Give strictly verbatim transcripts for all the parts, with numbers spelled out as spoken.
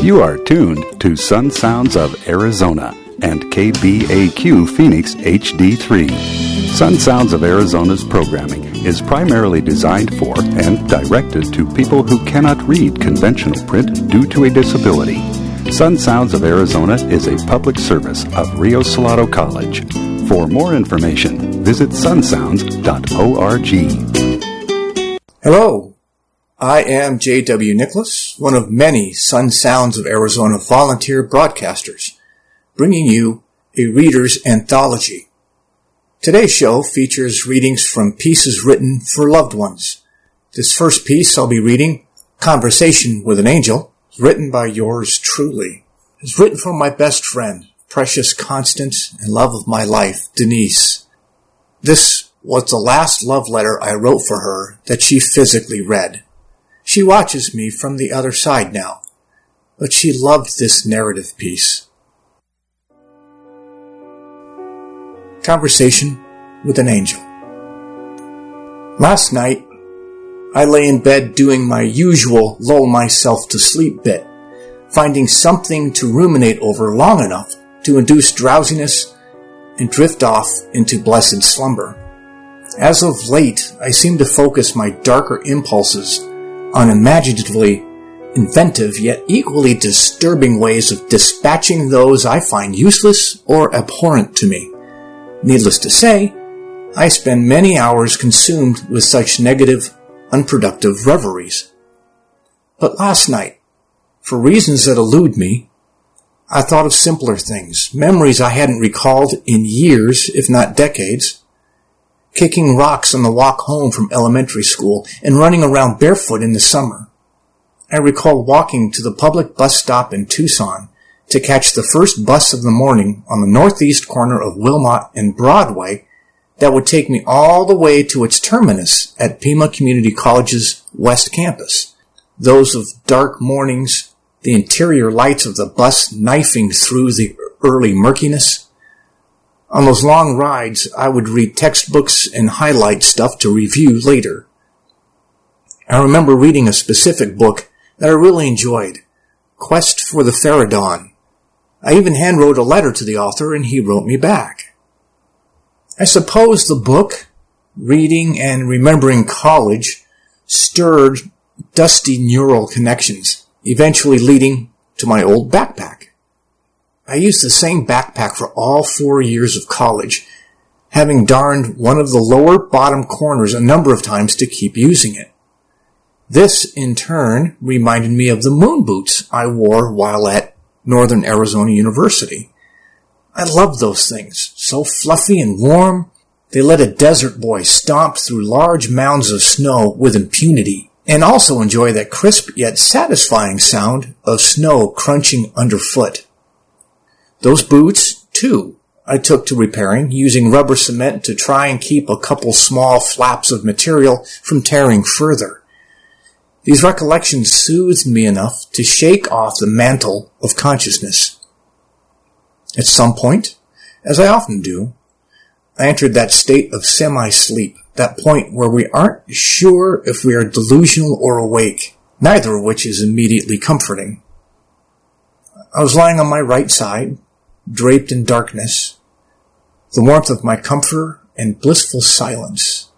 You are tuned to Sun Sounds of Arizona and K B A Q Phoenix H D three. Sun Sounds of Arizona's programming is primarily designed for and directed to people who cannot read conventional print due to a disability. Sun Sounds of Arizona is a public service of Rio Salado College. For more information, visit sun sounds dot org. Hello, I am J W. Nicholas, one of many Sun Sounds of Arizona volunteer broadcasters, bringing you a reader's anthology. Today's show features readings from pieces written for loved ones. This first piece I'll be reading, Conversation with an Angel, written by yours truly. It's written from my best friend, precious constant and love of my life, Denise. This was the last love letter I wrote for her that she physically read. She watches me from the other side now, but she loved this narrative piece. Conversation with an Angel. Last night, I lay in bed doing my usual lull myself to sleep bit, finding something to ruminate over long enough to induce drowsiness and drift off into blessed slumber. As of late, I seem to focus my darker impulses on imaginatively inventive yet equally disturbing ways of dispatching those I find useless or abhorrent to me. Needless to say, I spend many hours consumed with such negative, unproductive reveries. But last night, for reasons that elude me, I thought of simpler things, memories I hadn't recalled in years, if not decades. Kicking rocks on the walk home from elementary school and running around barefoot in the summer. I recall walking to the public bus stop in Tucson to catch the first bus of the morning on the northeast corner of Wilmot and Broadway that would take me all the way to its terminus at Pima Community College's West Campus. Those of dark mornings, the interior lights of the bus knifing through the early murkiness. On those long rides, I would read textbooks and highlight stuff to review later. I remember reading a specific book that I really enjoyed, Quest for the Pterodon. I even handwrote a letter to the author and he wrote me back. I suppose the book, reading and remembering college, stirred dusty neural connections, eventually leading to my old backpack. I used the same backpack for all four years of college, having darned one of the lower bottom corners a number of times to keep using it. This, in turn, reminded me of the moon boots I wore while at Northern Arizona University. I loved those things, so fluffy and warm, they let a desert boy stomp through large mounds of snow with impunity, and also enjoy that crisp yet satisfying sound of snow crunching underfoot. Those boots, too, I took to repairing, using rubber cement to try and keep a couple small flaps of material from tearing further. These recollections soothed me enough to shake off the mantle of consciousness. At some point, as I often do, I entered that state of semi-sleep, that point where we aren't sure if we are delusional or awake, neither of which is immediately comforting. I was lying on my right side, draped in darkness, the warmth of my comfort and blissful silence,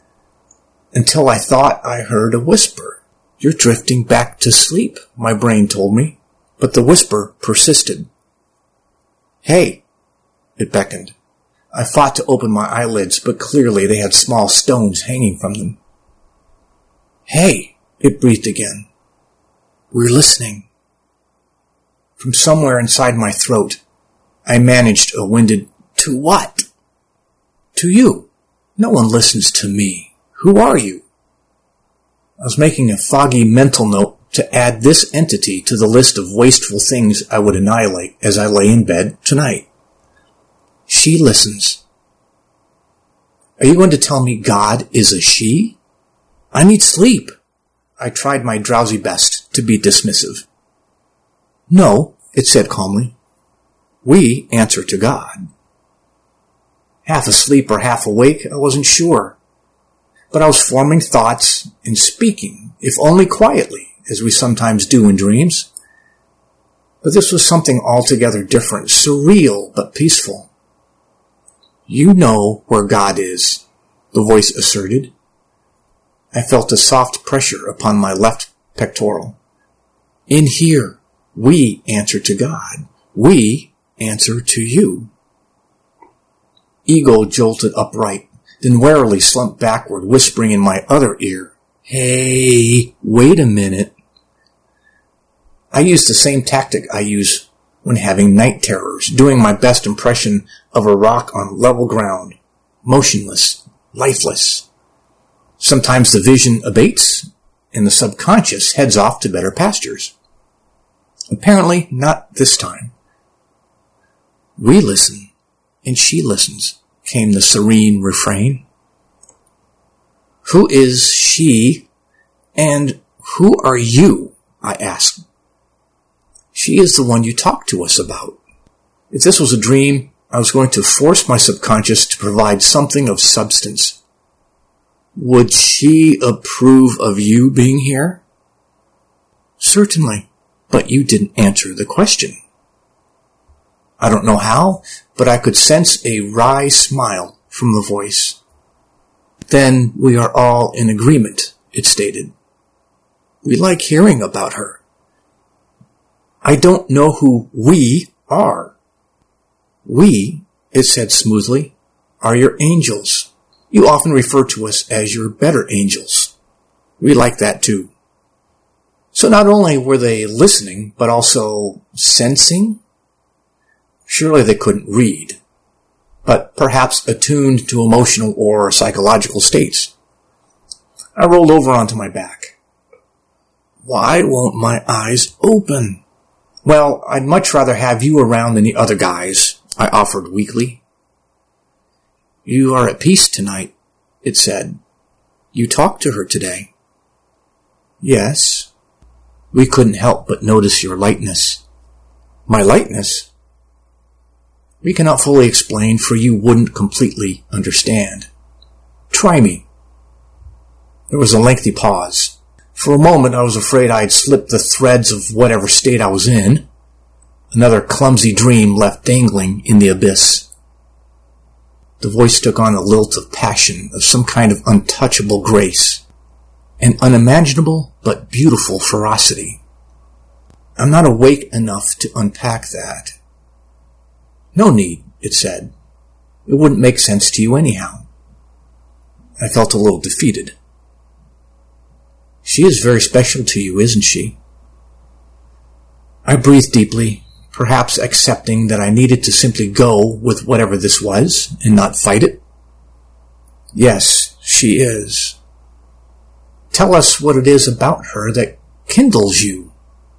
until I thought I heard a whisper. "You're drifting back to sleep," my brain told me, but the whisper persisted. "Hey," it beckoned. I fought to open my eyelids, but clearly they had small stones hanging from them. "Hey," it breathed again. "We're listening." From somewhere inside my throat, I managed a winded, "To what?" "To you. No one listens to me. Who are you?" I was making a foggy mental note to add this entity to the list of wasteful things I would annihilate as I lay in bed tonight. She listens. Are you going to tell me God is a she? I need sleep. I tried my drowsy best to be dismissive. No, it said calmly. We answer to God. Half asleep or half awake, I wasn't sure. But I was forming thoughts and speaking, if only quietly, as we sometimes do in dreams. But this was something altogether different, surreal but peaceful. You know where God is, the voice asserted. I felt a soft pressure upon my left pectoral. In here, we answer to God. We answer to you. Ego jolted upright, then warily slumped backward, whispering in my other ear, Hey, wait a minute. I used the same tactic I use when having night terrors, doing my best impression of a rock on level ground, motionless, lifeless. Sometimes the vision abates, and the subconscious heads off to better pastures. Apparently not this time. We listen, and she listens, came the serene refrain. Who is she, and who are you? I asked. She is the one you talked to us about. If this was a dream, I was going to force my subconscious to provide something of substance. Would she approve of you being here? Certainly, but you didn't answer the question. I don't know how, but I could sense a wry smile from the voice. Then we are all in agreement, it stated. We like hearing about her. I don't know who we are. We, it said smoothly, are your angels. You often refer to us as your better angels. We like that too. So not only were they listening, but also sensing? Surely they couldn't read, but perhaps attuned to emotional or psychological states. I rolled over onto my back. Why won't my eyes open? Well, I'd much rather have you around than the other guys, I offered weakly. You are at peace tonight, it said. You talked to her today. Yes. We couldn't help but notice your lightness. My lightness? We cannot fully explain, for you wouldn't completely understand. Try me. There was a lengthy pause. For a moment I was afraid I'd slipped the threads of whatever state I was in. Another clumsy dream left dangling in the abyss. The voice took on a lilt of passion, of some kind of untouchable grace, an unimaginable but beautiful ferocity. I'm not awake enough to unpack that. No need, it said. It wouldn't make sense to you anyhow. I felt a little defeated. She is very special to you, isn't she? I breathed deeply, perhaps accepting that I needed to simply go with whatever this was and not fight it. Yes, she is. Tell us what it is about her that kindles you.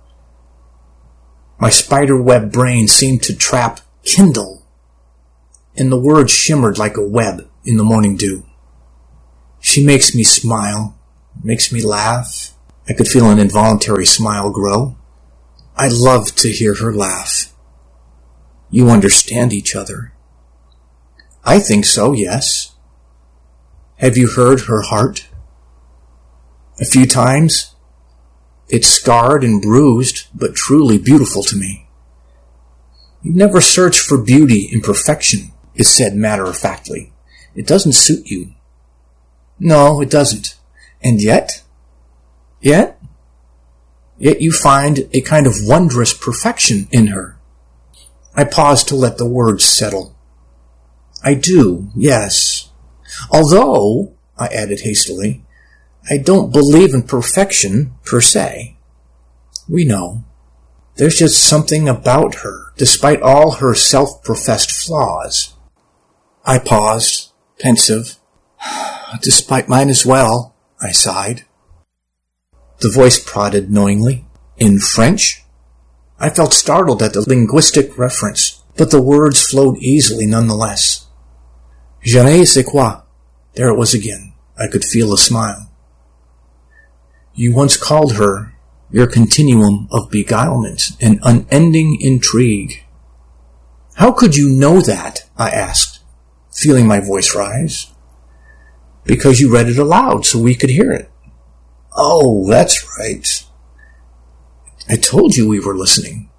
My spider-web brain seemed to trap kindle, and the word shimmered like a web in the morning dew. She makes me smile. Makes me laugh. I could feel an involuntary smile grow. I love to hear her laugh. You understand each other. I think so, yes. Have you heard her heart? A few times. It's scarred and bruised, but truly beautiful to me. You never search for beauty in perfection, it said matter-of-factly. It doesn't suit you. No, it doesn't. And yet, yet, yet you find a kind of wondrous perfection in her. I paused to let the words settle. I do, yes. Although, I added hastily, I don't believe in perfection per se. We know. There's just something about her, despite all her self-professed flaws. I paused, pensive. Despite mine as well. I sighed. The voice prodded knowingly. In French? I felt startled at the linguistic reference, but the words flowed easily nonetheless. Je ne sais quoi. There it was again. I could feel a smile. You once called her your continuum of beguilement and unending intrigue. How could you know that? I asked, feeling my voice rise. Because you read it aloud so we could hear it. Oh, that's right. I told you we were listening.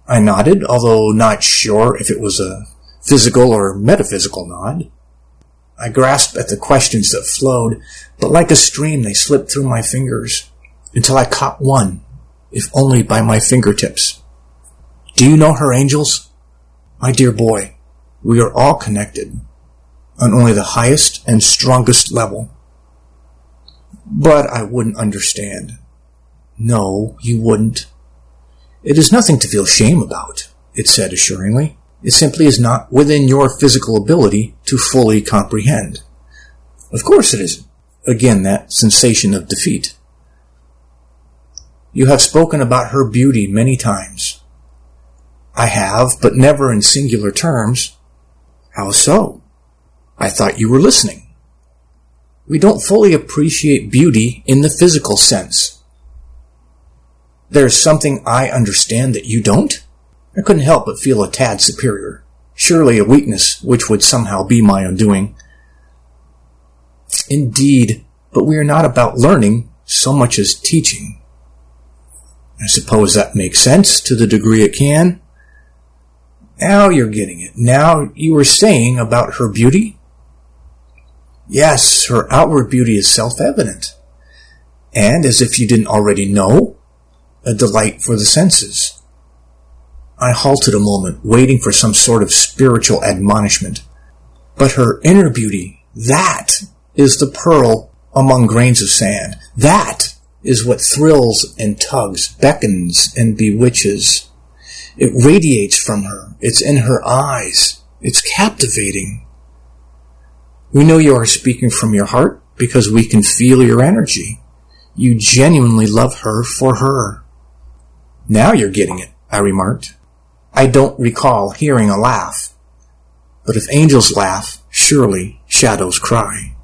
I nodded, although not sure if it was a physical or metaphysical nod. I grasped at the questions that flowed, but like a stream they slipped through my fingers, until I caught one, if only by my fingertips. Do you know her, angels? My dear boy, we are all connected, on only the highest and strongest level. But I wouldn't understand. No, you wouldn't. It is nothing to feel shame about, it said assuringly. It simply is not within your physical ability to fully comprehend. Of course it isn't. Again, that sensation of defeat. You have spoken about her beauty many times. I have, but never in singular terms. How so? I thought you were listening. We don't fully appreciate beauty in the physical sense. There's something I understand that you don't? I couldn't help but feel a tad superior. Surely a weakness which would somehow be my undoing. Indeed, but we are not about learning so much as teaching. I suppose that makes sense to the degree it can. Now you're getting it. Now you were saying about her beauty? Yes, her outward beauty is self-evident. And, as if you didn't already know, a delight for the senses. I halted a moment, waiting for some sort of spiritual admonishment. But her inner beauty, that is the pearl among grains of sand. That is what thrills and tugs, beckons and bewitches. It radiates from her. It's in her eyes. It's captivating. We know you are speaking from your heart because we can feel your energy. You genuinely love her for her. Now you're getting it, I remarked. I don't recall hearing a laugh. But if angels laugh, surely shadows cry.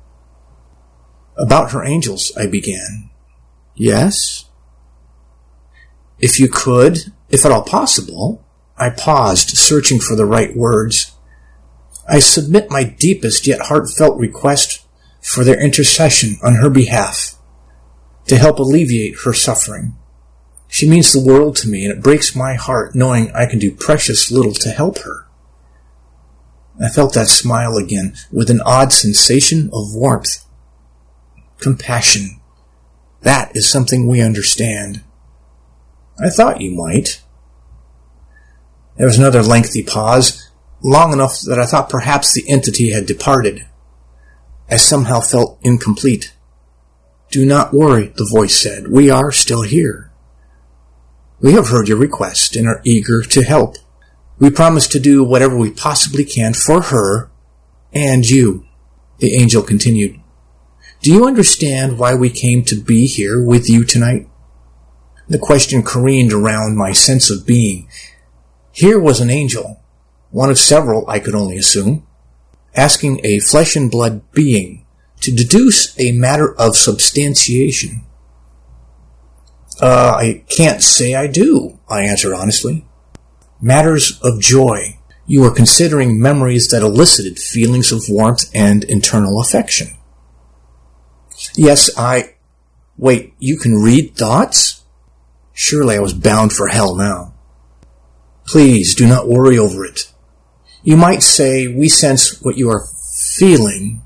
About her angels, I began. Yes? If you could, if at all possible, I paused, searching for the right words. I submit my deepest yet heartfelt request for their intercession on her behalf, to help alleviate her suffering. She means the world to me, and it breaks my heart knowing I can do precious little to help her. I felt that smile again, with an odd sensation of warmth. Compassion. That is something we understand. I thought you might. There was another lengthy pause, long enough that I thought perhaps the entity had departed. I somehow felt incomplete. Do not worry, the voice said. We are still here. We have heard your request and are eager to help. We promise to do whatever we possibly can for her and you, the angel continued. Do you understand why we came to be here with you tonight? The question careened around my sense of being. Here was an angel, one of several I could only assume, asking a flesh and blood being to deduce a matter of substantiation. Uh, I can't say I do, I answered honestly. Matters of joy. You are considering memories that elicited feelings of warmth and internal affection. Yes, I... Wait, you can read thoughts? Surely I was bound for hell now. Please, do not worry over it. You might say we sense what you are feeling.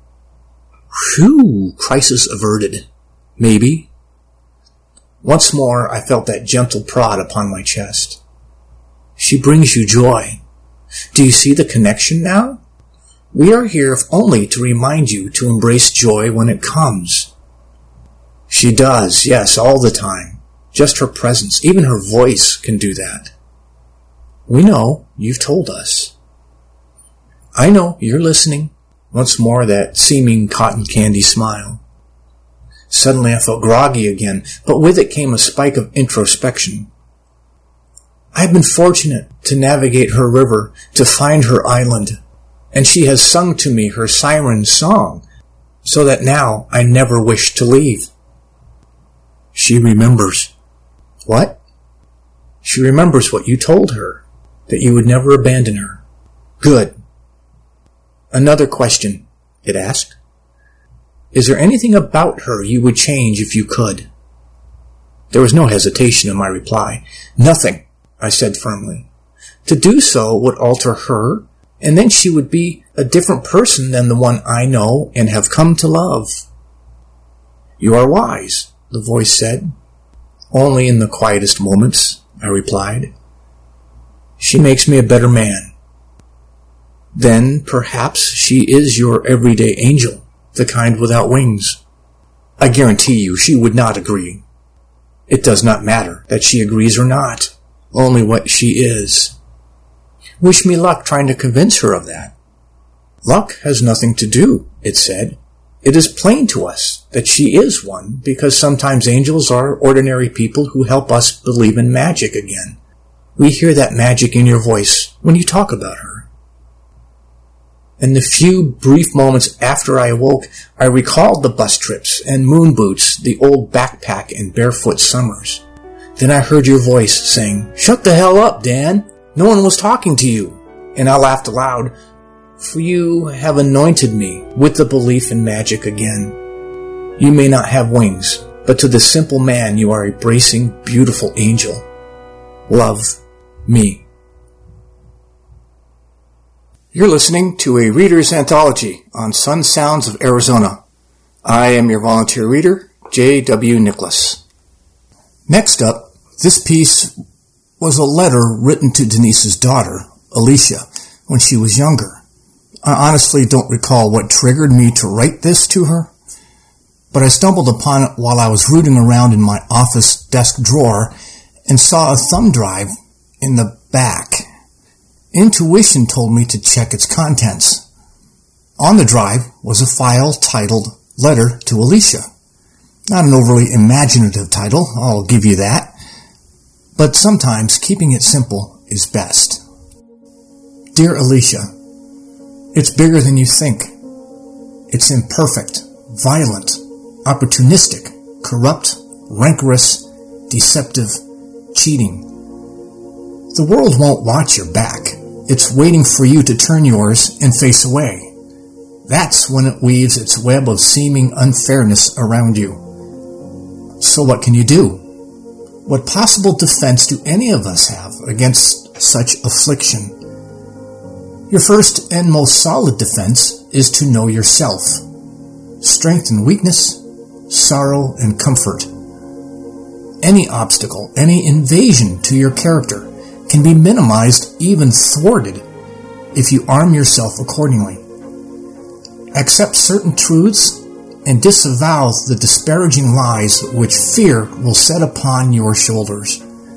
Phew, crisis averted. Maybe. Once more, I felt that gentle prod upon my chest. She brings you joy. Do you see the connection now? We are here if only to remind you to embrace joy when it comes. She does, yes, all the time. Just her presence, even her voice can do that. We know, you've told us. I know, you're listening. Once more that seeming cotton candy smile. Suddenly I felt groggy again, but with it came a spike of introspection. I've been fortunate to navigate her river, to find her island, and she has sung to me her siren song, so that now I never wish to leave. She remembers. What? She remembers what you told her, that you would never abandon her. Good. Another question, it asked. Is there anything about her you would change if you could? There was no hesitation in my reply. Nothing. I said firmly. To do so would alter her, and then she would be a different person than the one I know and have come to love. You are wise, the voice said. Only in the quietest moments, I replied. She makes me a better man. Then perhaps she is your everyday angel, the kind without wings. I guarantee you she would not agree. It does not matter that she agrees or not, only what she is. Wish me luck trying to convince her of that. Luck has nothing to do, it said. It is plain to us that she is one, because sometimes angels are ordinary people who help us believe in magic again. We hear that magic in your voice when you talk about her. In the few brief moments after I awoke, I recalled the bus trips and moon boots, the old backpack and barefoot summers. Then I heard your voice saying, "Shut the hell up, Dan. No one was talking to you." And I laughed aloud, for you have anointed me with the belief in magic again. You may not have wings, but to the simple man you are a bracing, beautiful angel. Love me. You're listening to a Reader's Anthology on Sun Sounds of Arizona. I am your volunteer reader, J W Nicholas. Next up, this piece was a letter written to Denise's daughter, Alicia, when she was younger. I honestly don't recall what triggered me to write this to her, but I stumbled upon it while I was rooting around in my office desk drawer and saw a thumb drive in the back. Intuition told me to check its contents. On the drive was a file titled Letter to Alicia. Not an overly imaginative title, I'll give you that, but sometimes keeping it simple is best. Dear Alicia, it's bigger than you think. It's imperfect, violent, opportunistic, corrupt, rancorous, deceptive, cheating. The world won't watch your back. It's waiting for you to turn yours and face away. That's when it weaves its web of seeming unfairness around you. So what can you do? What possible defense do any of us have against such affliction? Your first and most solid defense is to know yourself. Strength and weakness, sorrow and comfort. Any obstacle, any invasion to your character can be minimized, even thwarted, if you arm yourself accordingly. Accept certain truths and disavow the disparaging lies which fear will set upon your shoulders.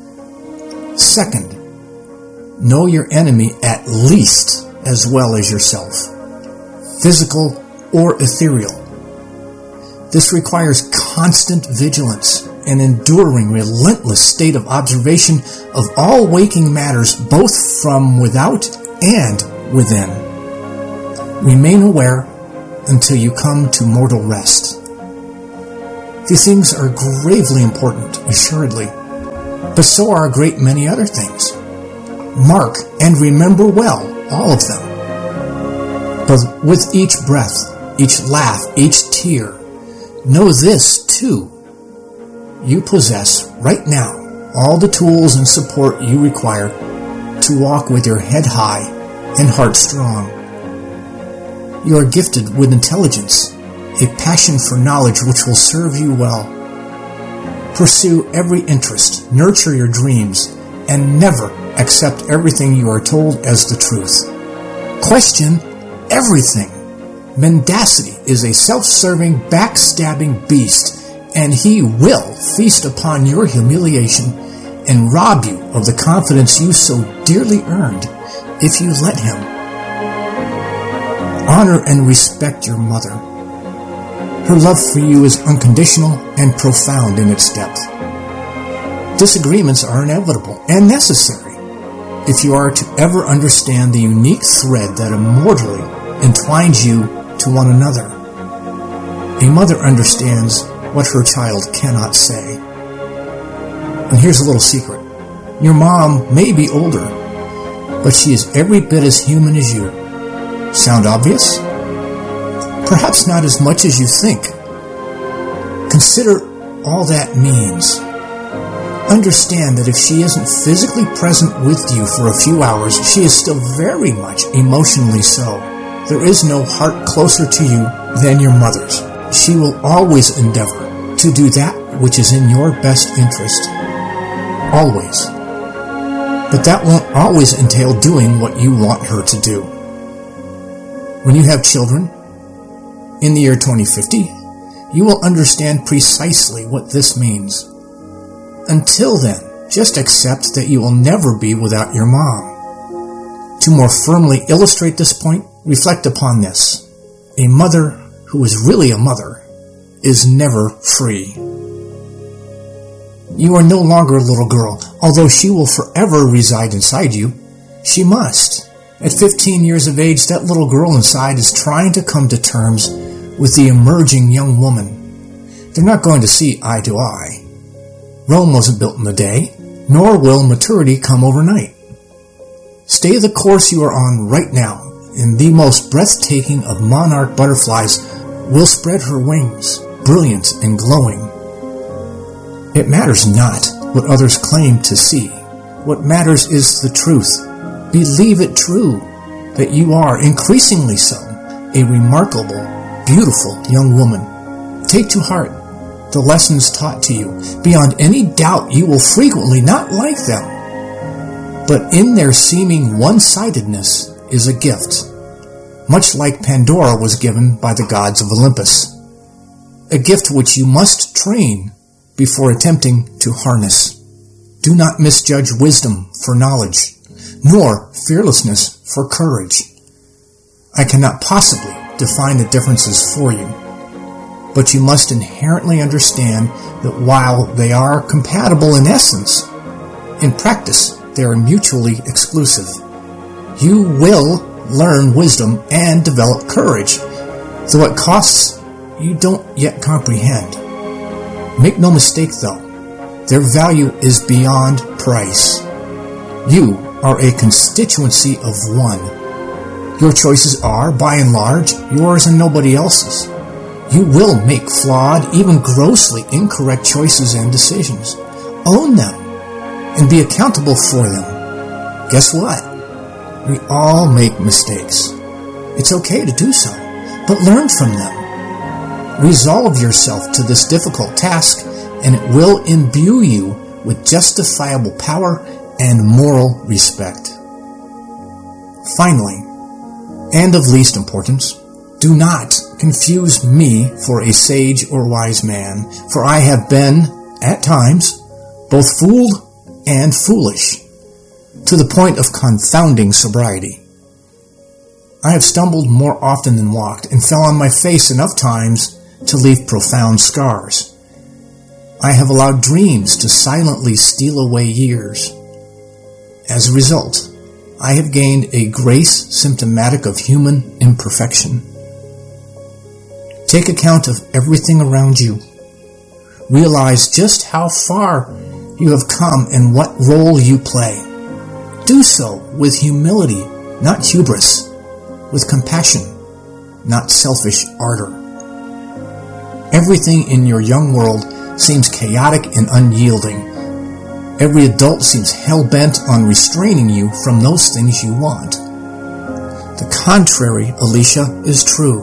Second, know your enemy at least as well as yourself, physical or ethereal. This requires constant vigilance, an enduring, relentless state of observation of all waking matters, both from without and within. Remain aware until you come to mortal rest. These things are gravely important, assuredly, but so are a great many other things. Mark and remember well all of them. But with each breath, each laugh, each tear, know this too. You possess, right now, all the tools and support you require to walk with your head high and heart strong. You are gifted with intelligence, a passion for knowledge which will serve you well. Pursue every interest, nurture your dreams, and never accept everything you are told as the truth. Question everything. Mendacity is a self-serving, backstabbing beast, and he will feast upon your humiliation and rob you of the confidence you so dearly earned if you let him. Honor and respect your mother. Her love for you is unconditional and profound in its depth. Disagreements are inevitable and necessary if you are to ever understand the unique thread that immortally entwines you to one another. A mother understands what her child cannot say. And here's a little secret. Your mom may be older, but she is every bit as human as you. Sound obvious? Perhaps not as much as you think. Consider all that means. Understand that if she isn't physically present with you for a few hours, she is still very much emotionally so. There is no heart closer to you than your mother's. She will always endeavor to do that which is in your best interest. Always. But that won't always entail doing what you want her to do. When you have children, in the year twenty fifty, you will understand precisely what this means. Until then, just accept that you will never be without your mom. To more firmly illustrate this point, reflect upon this. A mother who is really a mother is never free. You are no longer a little girl. Although she will forever reside inside you, she must. At fifteen years of age, that little girl inside is trying to come to terms with the emerging young woman. They're not going to see eye to eye. Rome wasn't built in a day, nor will maturity come overnight. Stay the course you are on right now, and the most breathtaking of monarch butterflies will spread her wings, brilliant and glowing. It matters not what others claim to see. What matters is the truth. Believe it true that you are, increasingly so, a remarkable, beautiful young woman. Take to heart the lessons taught to you. Beyond any doubt, you will frequently not like them. But in their seeming one-sidedness is a gift, much like Pandora was given by the gods of Olympus. A gift which you must train before attempting to harness. Do not misjudge wisdom for knowledge, nor fearlessness for courage. I cannot possibly define the differences for you, but you must inherently understand that while they are compatible in essence, in practice they are mutually exclusive. You will learn wisdom and develop courage, though it costs you don't yet comprehend. Make no mistake though, their value is beyond price. You are a constituency of one. Your choices are, by and large, yours and nobody else's. You will make flawed, even grossly incorrect choices and decisions. Own them and be accountable for them. Guess what? We all make mistakes. It's okay to do so, but learn from them. Resolve yourself to this difficult task, and it will imbue you with justifiable power and moral respect. Finally, and of least importance, do not confuse me for a sage or wise man, for I have been, at times, both fooled and foolish, to the point of confounding sobriety. I have stumbled more often than walked, and fell on my face enough times to leave profound scars. I have allowed dreams to silently steal away years. As a result, I have gained a grace symptomatic of human imperfection. Take account of everything around you. Realize just how far you have come and what role you play. Do so with humility, not hubris, with compassion, not selfish ardor. Everything in your young world seems chaotic and unyielding. Every adult seems hell-bent on restraining you from those things you want. The contrary, Alicia, is true.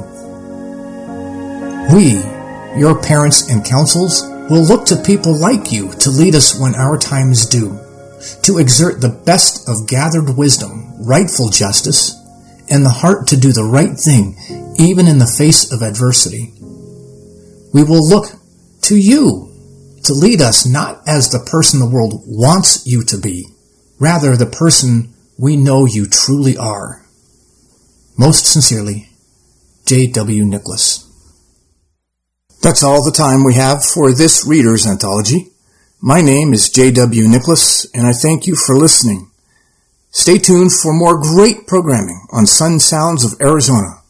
We, your parents and counsels, will look to people like you to lead us when our time is due, to exert the best of gathered wisdom, rightful justice, and the heart to do the right thing, even in the face of adversity. We will look to you to lead us not as the person the world wants you to be, rather the person we know you truly are. Most sincerely, J W Nicholas. That's all the time we have for this Reader's Anthology. My name is J W Nicholas, and I thank you for listening. Stay tuned for more great programming on Sun Sounds of Arizona.